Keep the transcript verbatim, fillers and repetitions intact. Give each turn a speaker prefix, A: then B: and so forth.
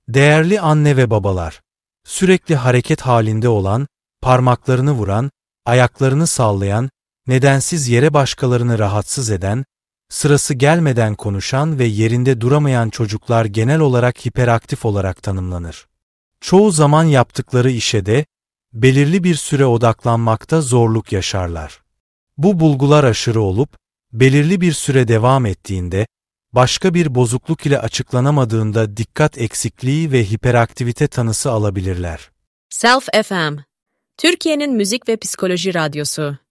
A: Değerli anne ve babalar, sürekli hareket halinde olan, parmaklarını vuran, ayaklarını sallayan, nedensiz yere başkalarını rahatsız eden, sırası gelmeden konuşan ve yerinde duramayan çocuklar genel olarak hiperaktif olarak tanımlanır. Çoğu zaman yaptıkları işe de, belirli bir süre odaklanmakta zorluk yaşarlar. Bu bulgular aşırı olup, belirli bir süre devam ettiğinde, başka bir bozukluk ile açıklanamadığında dikkat eksikliği ve hiperaktivite tanısı alabilirler.
B: Self F M, Türkiye'nin müzik ve psikoloji radyosu.